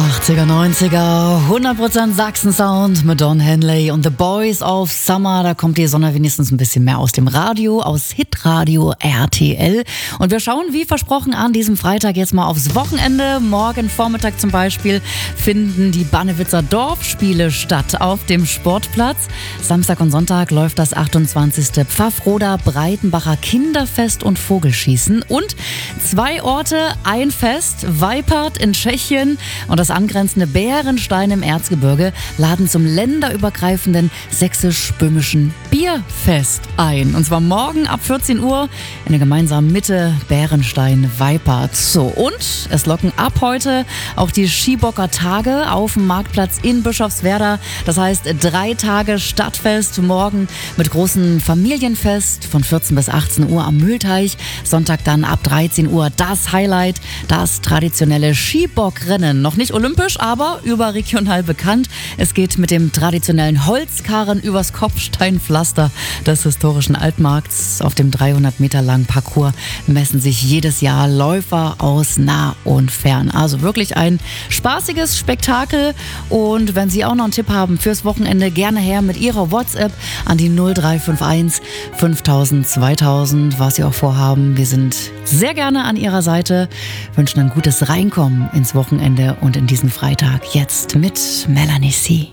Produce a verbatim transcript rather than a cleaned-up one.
achtziger, neunziger, hundert Prozent Sachsen-Sound mit Don Henley und The Boys of Summer. Da kommt die Sonne wenigstens ein bisschen mehr aus dem Radio, aus Hitradio R T L. Und wir schauen, wie versprochen, an diesem Freitag jetzt mal aufs Wochenende. Morgen Vormittag zum Beispiel finden die Bannewitzer Dorfspiele statt auf dem Sportplatz. Samstag und Sonntag läuft das achtundzwanzigste Pfaffroder Breitenbacher Kinderfest und Vogelschießen. Und zwei Orte, ein Fest, Weipart in Tschechien und das angrenzende Bärenstein im Erzgebirge laden zum länderübergreifenden sächsisch-böhmischen Bierfest ein. Und zwar morgen ab vierzehn Uhr in der gemeinsamen Mitte Bärenstein-Weipart. So, und es locken ab heute auch die Skibocker Tage auf dem Marktplatz in Bischofswerda. Das heißt, drei Tage Stadtfest, morgen mit großem Familienfest von vierzehn bis achtzehn Uhr am Mühlteich. Sonntag dann ab dreizehn Uhr das Highlight, das traditionelle Skibockrennen. Noch nicht olympisch, aber überregional bekannt. Es geht mit dem traditionellen Holzkarren übers Kopfsteinpflaster des historischen Altmarkts. Auf dem dreihundert Meter langen Parcours messen sich jedes Jahr Läufer aus nah und fern. Also wirklich ein spaßiges Spektakel. Und wenn Sie auch noch einen Tipp haben fürs Wochenende, gerne her mit Ihrer WhatsApp an die null drei fünf eins fünftausend zweitausend, was Sie auch vorhaben. Wir sind sehr gerne an Ihrer Seite, wünschen ein gutes Reinkommen ins Wochenende und in diesen Freitag jetzt mit Melanie C.